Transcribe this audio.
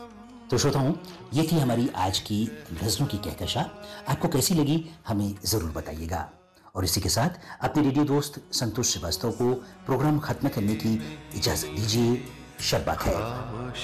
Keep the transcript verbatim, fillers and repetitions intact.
तो श्रोताओं, ये थी हमारी आज की गज़लों की कहकशां। आपको कैसी लगी हमें ज़रूर बताइएगा। और इसी के साथ अपने रेडियो दोस्त संतोष श्रीवास्तव को प्रोग्राम खत्म करने की इजाज़त दीजिए। शब्बा खैर।